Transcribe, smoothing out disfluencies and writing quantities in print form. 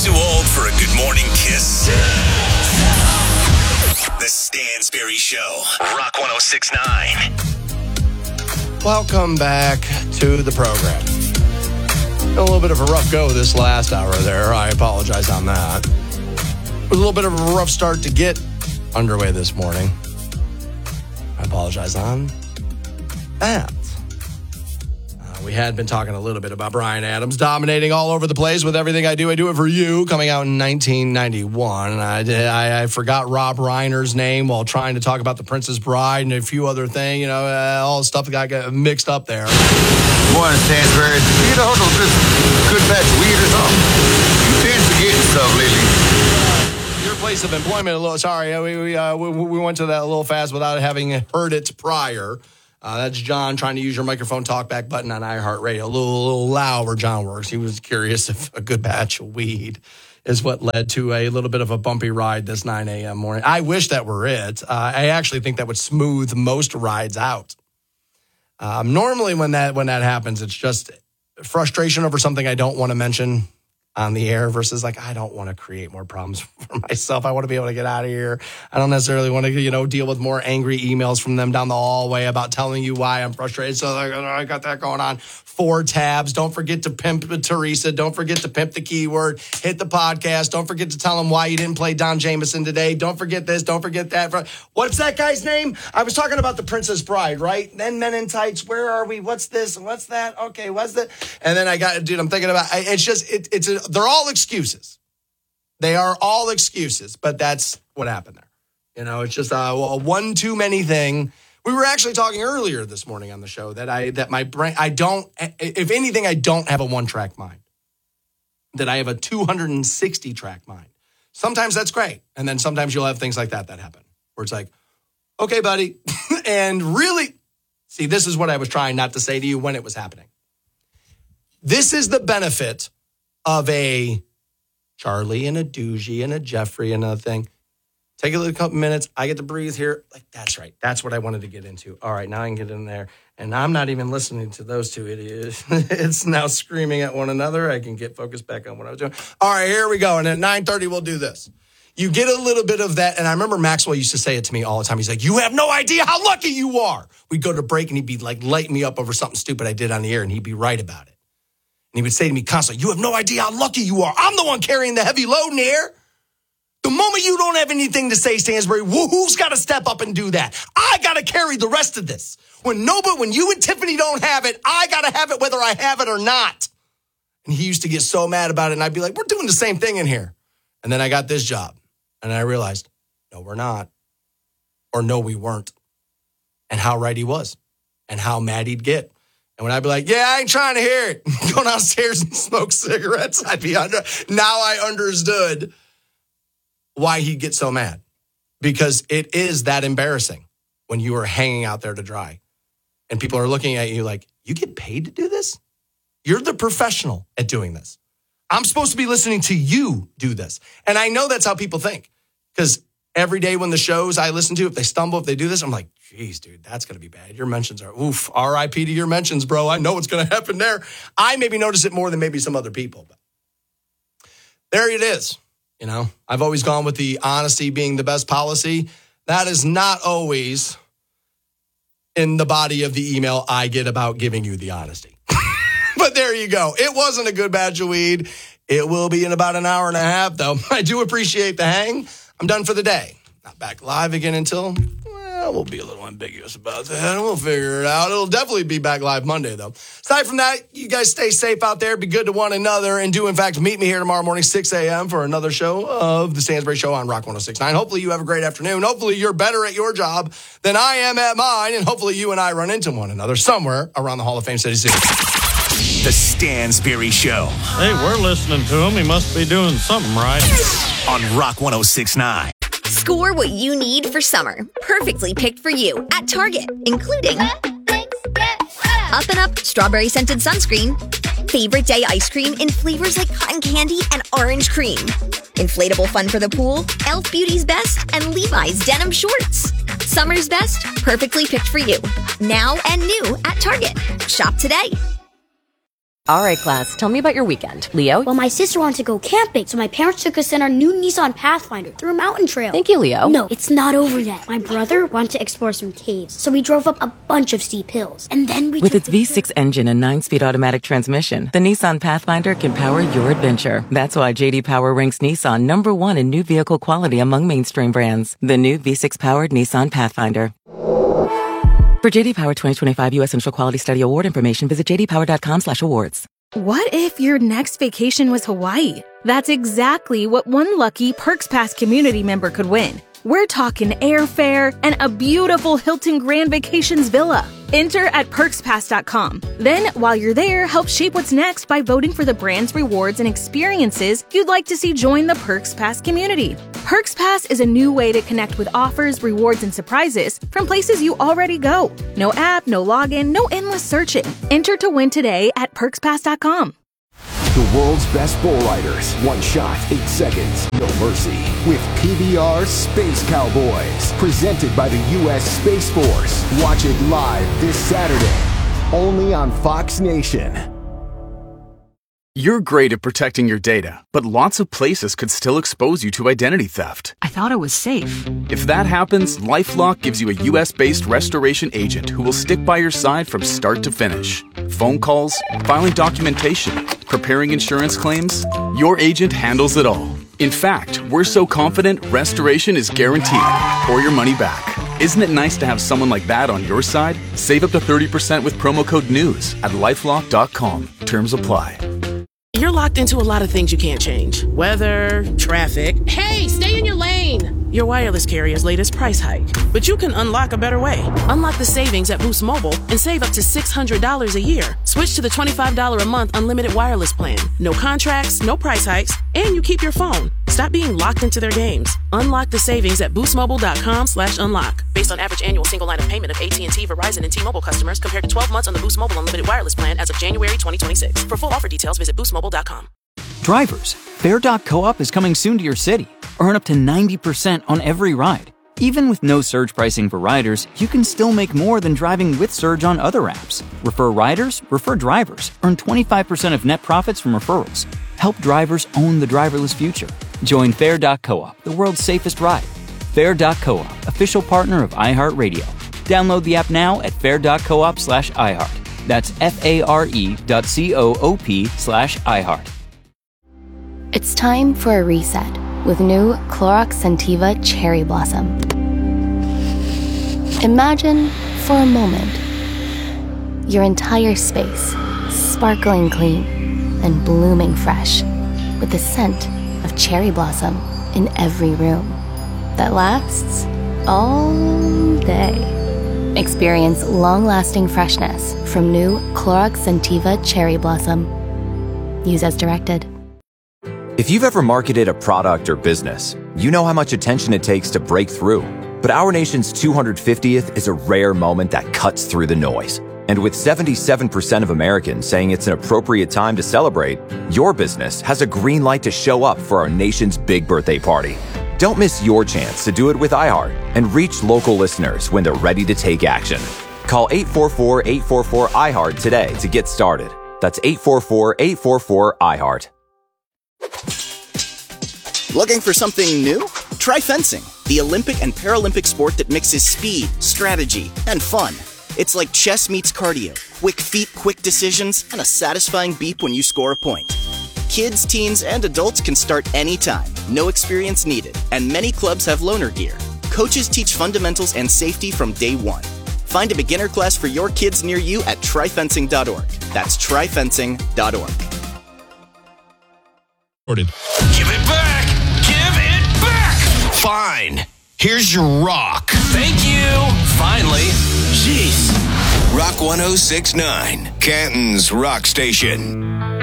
Too old for a good morning kiss? The Stansberry Show. Rock 106.9. Welcome back to the program. A little bit of a rough go this last hour there. I apologize on that. It was a little bit of a rough start to get underway this morning. I apologize on that. We had been talking a little bit about Bryan Adams dominating all over the place with Everything I Do It For You, coming out in 1991. I forgot Rob Reiner's name while trying to talk about The Princess Bride and a few other things, all the stuff that got mixed up there. Morning, Stansberry. You know, this good batch of weed or something? You been forgetting stuff lately. Your place of employment, a little, sorry, we went to that a little fast without having heard it prior. That's John trying to use your microphone talkback button on iHeartRadio. A little loud where John works. He was curious if a good batch of weed is what led to a little bit of a bumpy ride this 9 a.m. morning. I wish that were it. I actually think that would smooth most rides out. Normally when that happens, it's just frustration over something I don't want to mention on the air versus I don't want to create more problems for myself. I want to be able to get out of here. I don't necessarily want to, deal with more angry emails from them down the hallway about telling you why I'm frustrated. So I got that going on. 4 tabs. Don't forget to pimp Teresa. Don't forget to pimp the keyword. Hit the podcast. Don't forget to tell them why you didn't play Don Jameson today. Don't forget this. Don't forget that. What's that guy's name? I was talking about The Princess Bride, right? Then Men in Tights. Where are we? What's this? What's that? Okay, what's that? And then I'm thinking about, it's just, they're all excuses. They are all excuses, but that's what happened there. It's just a one too many thing. We were actually talking earlier this morning on the show that my brain, if anything, I don't have a 1-track mind. That I have a 260-track mind. Sometimes that's great. And then sometimes you'll have things like that happen. Where it's like, okay, buddy. And really, see, this is what I was trying not to say to you when it was happening. This is the benefit of a Charlie and a Doogie and a Jeffrey and another thing. Take a couple minutes. I get to breathe here. That's right. That's what I wanted to get into. All right, now I can get in there. And I'm not even listening to those two idiots. It's now screaming at one another. I can get focused back on what I was doing. All right, here we go. And at 9:30, we'll do this. You get a little bit of that. And I remember Maxwell used to say it to me all the time. He's like, you have no idea how lucky you are. We'd go to break and he'd be lighting me up over something stupid I did on the air. And he'd be right about it. And he would say to me constantly, you have no idea how lucky you are. I'm the one carrying the heavy load in the air. The moment you don't have anything to say, Stansberry, who's got to step up and do that? I got to carry the rest of this. When you and Tiffany don't have it, I got to have it whether I have it or not. And he used to get so mad about it. And I'd be like, we're doing the same thing in here. And then I got this job. And I realized, no, we're not. Or no, we weren't. And how right he was. And how mad he'd get. And when I'd be like, yeah, I ain't trying to hear it. Go downstairs and smoke cigarettes. Now I understood why he'd get so mad. Because it is that embarrassing when you are hanging out there to dry. And people are looking at you like, you get paid to do this? You're the professional at doing this. I'm supposed to be listening to you do this. And I know that's how people think. Because every day when the shows I listen to, if they stumble, if they do this, I'm like, geez, dude, that's going to be bad. Your mentions are, oof, RIP to your mentions, bro. I know what's going to happen there. I maybe notice it more than maybe some other people. But there it is. I've always gone with the honesty being the best policy. That is not always in the body of the email I get about giving you the honesty. But there you go. It wasn't a good batch of weed. It will be in about an hour and a half, though. I do appreciate the hang. I'm done for the day. Not back live again until, we'll be a little ambiguous about that. We'll figure it out. It'll definitely be back live Monday, though. Aside from that, you guys stay safe out there. Be good to one another. And do, in fact, meet me here tomorrow morning, 6 a.m. for another show of The Stansberry Show on Rock 106.9. Hopefully you have a great afternoon. Hopefully you're better at your job than I am at mine. And hopefully you and I run into one another somewhere around the Hall of Fame City soon. The Stansberry Show. Hey, we're listening to him. He must be doing something right. On Rock 106.9. Score what you need for summer. Perfectly picked for you at Target, including Up and Up strawberry scented sunscreen, favorite day ice cream in flavors like cotton candy and orange cream, inflatable fun for the pool, Elf Beauty's Best, and Levi's denim shorts. Summer's best, perfectly picked for you. Now and new at Target. Shop today. All right, class, tell me about your weekend. Leo? Well, my sister wanted to go camping, so my parents took us in our new Nissan Pathfinder through a mountain trail. Thank you, Leo. No, it's not over yet. My brother wanted to explore some caves, so we drove up a bunch of steep hills. And then we With its V6 engine and 9-speed automatic transmission, the Nissan Pathfinder can power your adventure. That's why J.D. Power ranks Nissan #1 in new vehicle quality among mainstream brands. The new V6-powered Nissan Pathfinder. For J.D. Power 2025 U.S. Initial Quality Study Award information, visit jdpower.com/awards. What if your next vacation was Hawaii? That's exactly what one lucky Perks Pass community member could win. We're talking airfare and a beautiful Hilton Grand Vacations villa. Enter at perkspass.com. Then, while you're there, help shape what's next by voting for the brands, rewards, and experiences you'd like to see join the Perks Pass community. Perks Pass is a new way to connect with offers, rewards, and surprises from places you already go. No app, no login, no endless searching. Enter to win today at perkspass.com. The world's best bull riders. One shot, 8 seconds, no mercy. With PBR Space Cowboys. Presented by the U.S. Space Force. Watch it live this Saturday. Only on Fox Nation. You're great at protecting your data, but lots of places could still expose you to identity theft. I thought it was safe. If that happens, LifeLock gives you a U.S.-based restoration agent who will stick by your side from start to finish. Phone calls, filing documentation, preparing insurance claims, your agent handles it all. In fact, we're so confident restoration is guaranteed or your money back. Isn't it nice to have someone like that on your side? Save up to 30% with promo code NEWS at LifeLock.com. Terms apply. You're locked into a lot of things you can't change. Weather, traffic. Hey, stay in your lane! Your wireless carrier's latest price hike. But you can unlock a better way. Unlock the savings at Boost Mobile and save up to $600 a year. Switch to the $25 a month unlimited wireless plan. No contracts, no price hikes, and you keep your phone. Stop being locked into their games. Unlock the savings at boostmobile.com/unlock. Based on average annual single line of payment of AT&T, Verizon, and T-Mobile customers compared to 12 months on the Boost Mobile unlimited wireless plan as of January 2026. For full offer details, visit boostmobile.com. Drivers, Fair.coop is coming soon to your city. Earn up to 90% on every ride. Even with no surge pricing for riders, you can still make more than driving with surge on other apps. Refer riders, refer drivers. Earn 25% of net profits from referrals. Help drivers own the driverless future. Join Fair.coop, the world's safest ride. Fair.coop, official partner of iHeartRadio. Download the app now at fair.coop/iHeart. That's FARE.coop/iHeart. It's time for a reset with new Clorox Scentiva Cherry Blossom. Imagine, for a moment, your entire space sparkling clean and blooming fresh with the scent of cherry blossom in every room that lasts all day. Experience long-lasting freshness from new Clorox Scentiva Cherry Blossom. Use as directed. If you've ever marketed a product or business, you know how much attention it takes to break through. But our nation's 250th is a rare moment that cuts through the noise. And with 77% of Americans saying it's an appropriate time to celebrate, your business has a green light to show up for our nation's big birthday party. Don't miss your chance to do it with iHeart and reach local listeners when they're ready to take action. Call 844-844-iHeart today to get started. That's 844-844-iHeart. Looking for something new? Try fencing, the Olympic and Paralympic sport that mixes speed, strategy, and fun. It's like chess meets cardio, quick feet, quick decisions, and a satisfying beep when you score a point. Kids, teens, and adults can start anytime, no experience needed, and many clubs have loaner gear. Coaches teach fundamentals and safety from day one. Find a beginner class for your kids near you at tryfencing.org. That's tryfencing.org. Give it back! Give it back! Fine. Here's your rock. Thank you. Finally. Jeez. Rock 106.9, Canton's rock station.